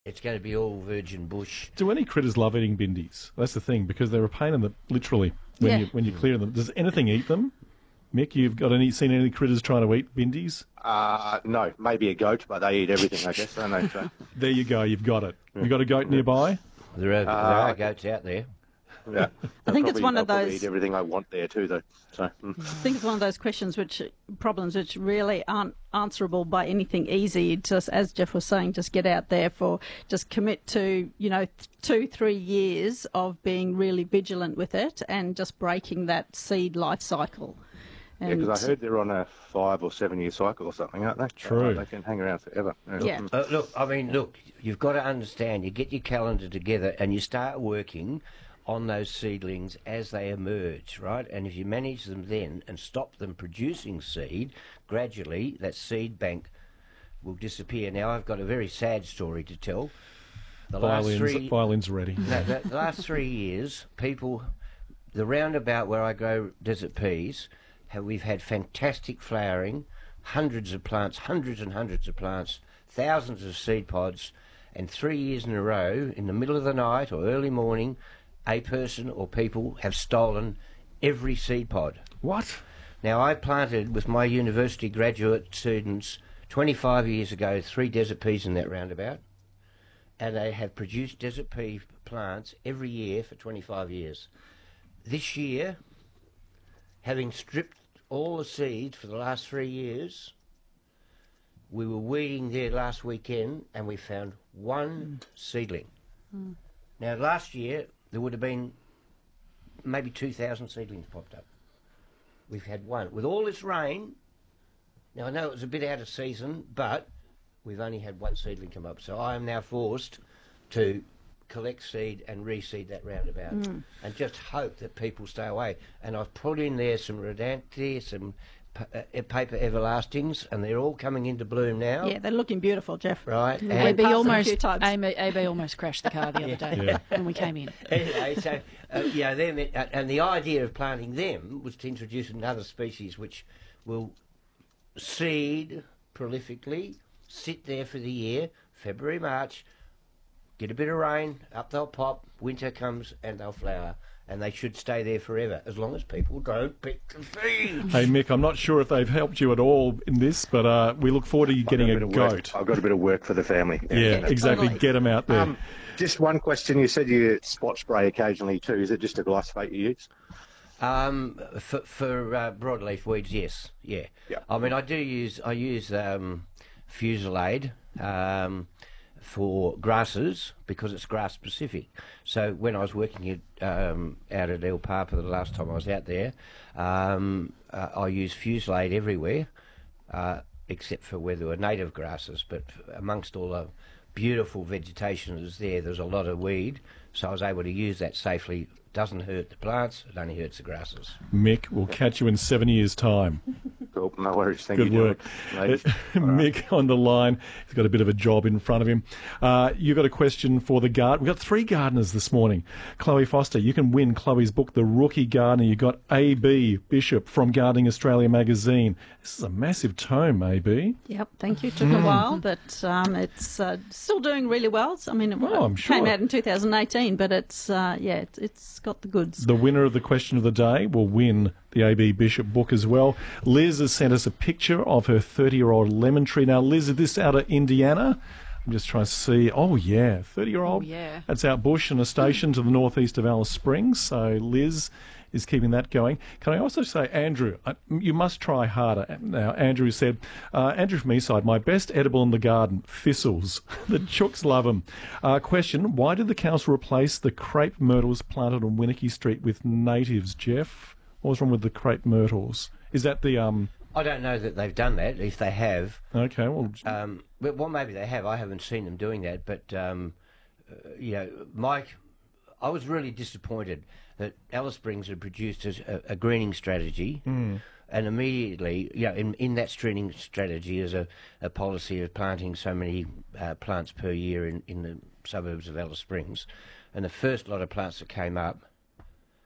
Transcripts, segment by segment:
It's going to be all virgin bush. Do any critters love eating bindies? That's the thing, because they're a pain in the literally when you clear them. Does anything eat them? Mick, you've seen any critters trying to eat bindies? No, maybe a goat, but they eat everything, I guess, don't they? So. There you go, you've got it. You got a goat nearby? There are goats out there. Yeah, I think it's one of those. Eat everything I want there too, though. So I think it's one of those problems which really aren't answerable by anything easy. Just as Jeff was saying, just get out there just commit to 2-3 years of being really vigilant with it and just breaking that seed life cycle. Yeah, because I heard they're on a 5 or 7 year cycle or something, aren't they? True. They can hang around forever. Yeah. Look, you've got to understand, you get your calendar together and you start working on those seedlings as they emerge, right? And if you manage them then and stop them producing seed, gradually that seed bank will disappear. Now, I've got a very sad story to tell. Violins ready. The last 3 years, the roundabout where I grow desert peas, we've had fantastic flowering, hundreds and hundreds of plants, thousands of seed pods, and 3 years in a row, in the middle of the night or early morning, a person or people have stolen every seed pod. What? Now, I planted with my university graduate students 25 years ago 3 desert peas in that roundabout, and they have produced desert pea plants every year for 25 years. This year, having stripped all the seeds for the last 3 years, we were weeding there last weekend and we found one seedling. Now, last year, there would have been maybe 2,000 seedlings popped up. We've had one. With all this rain, now I know it was a bit out of season, but we've only had one seedling come up. So I am now forced to collect seed and reseed that roundabout and just hope that people stay away. And I've put in there some Rhodanthe, some paper everlastings, and they're all coming into bloom now. Yeah, they're looking beautiful, Jeff. Right. AB almost crashed the car the other day when we came in. Anyway, so and the idea of planting them was to introduce another species which will seed prolifically, sit there for the year, February, March, get a bit of rain, up they'll pop, winter comes and they'll flower. And they should stay there forever, as long as people don't pick the seeds. Hey, Mick, I'm not sure if they've helped you at all in this, but we look forward to you getting a goat. I've got a bit of work for the family. Yeah, exactly. Totally. Get them out there. Just one question. You said you spot spray occasionally too. Is it just a glyphosate you use? For broadleaf weeds, yes. Yeah. I mean, I use Fusilade for grasses because it's grass specific. So when I was working out at El Papa the last time I was out there, I used Fusilade everywhere except for where there were native grasses. But amongst all the beautiful vegetation that was there's a lot of weed, so I was able to use that safely. Doesn't hurt the plants, it only hurts the grasses. Mick, we'll catch you in 7 years' time. Cool, no worries. Thank Good you, work. Mick on the line. He's got a bit of a job in front of him. You've got a question for the garden. We've got 3 gardeners this morning. Chloe Foster, you can win Chloe's book, The Rookie Gardener. You've got A.B. Bishop from Gardening Australia magazine. This is a massive tome, A.B. Yep, thank you. It took a while, but it's still doing really well. I mean, I'm sure. Came out in 2018, but it's got the goods. The winner of the question of the day will win the A.B. Bishop book as well. Liz has sent us a picture of her 30-year-old lemon tree. Now, Liz, is this out of Indiana? I'm just trying to see. Oh, yeah, 30-year-old. Oh, yeah. That's out bush in a station to the northeast of Alice Springs. So Liz is keeping that going. Can I also say, Andrew, you must try harder. Now, Andrew said, Andrew from Eastside, my best edible in the garden, thistles. The chooks love them. Question, why did the council replace the crepe myrtles planted on Winnicky Street with natives, Jeff? What was wrong with the crepe myrtles? Is that the... I don't know that they've done that. If they have... Okay, well... well, maybe they have. I haven't seen them doing that. But, Mike, I was really disappointed that Alice Springs had produced a greening strategy, and immediately, in that greening strategy is a policy of planting so many plants per year in the suburbs of Alice Springs. And the first lot of plants that came up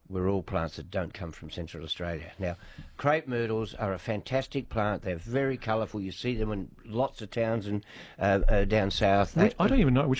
were all plants that don't come from Central Australia. Now, crepe myrtles are a fantastic plant. They're very colourful. You see them in lots of towns and down south. I don't even know which